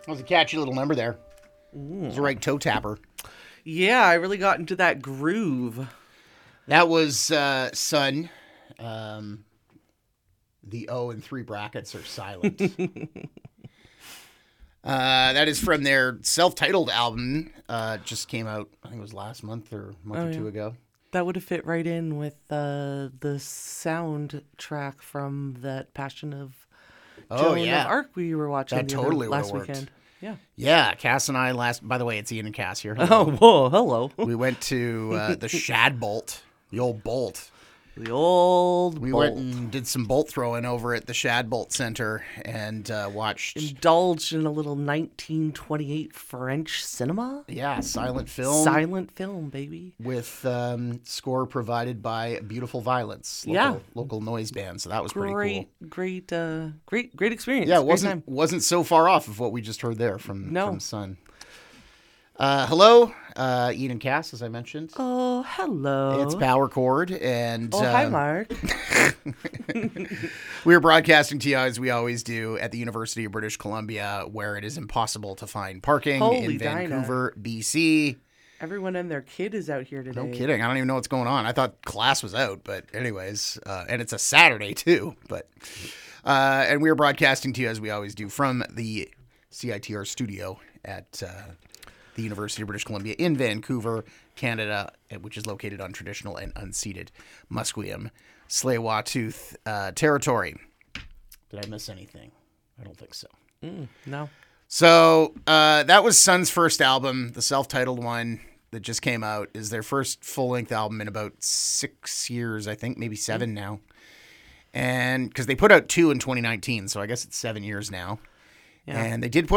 That was a catchy little number there. It was a right toe tapper. Yeah, I really got into that groove. That was Sun. The O and 3 brackets are silent. That is from their self-titled album. Just came out, I think it was last month or a month or two ago. That would have fit right in with the soundtrack from that Passion of Joan of Arc we were watching That totally last would've worked. weekend. Yeah. Yeah, Cass and I by the way, it's Ian and Cass here. Hello. Oh, whoa, hello. We went to the Shad Bolt, the old Bolt. The old We bolt. went and did some bolt throwing over at the Shad Bolt Center and watched, Indulged in a little 1928 French cinema. silent film. Silent film, baby. With score provided by Beautiful Violence, local noise band. So that was pretty cool. Great experience. Yeah, it Great time. wasn't so far off of what we just heard there from Sun. Hello, Ian and Cass, as I mentioned. Oh, hello. It's Power Chord, and hi, Mark. we're broadcasting to you as we always do at the University of British Columbia, where it is impossible to find parking in Vancouver, BC. Everyone and their kid is out here today. No kidding. I don't even know what's going on. I thought class was out, but anyways, and it's a Saturday too. But and we're broadcasting to you as we always do from the CITR studio at the University of British Columbia in Vancouver, Canada, which is located on traditional and unceded Musqueam, Tsleil-Waututh territory. Did I miss anything? I don't think so. No. So that was Sun's first album, the self-titled one that just came out. Is their first full-length album in about 6 years, I think, maybe 7 now. And because they put out 2 in 2019, so I guess it's 7 years now. Yeah. And they did put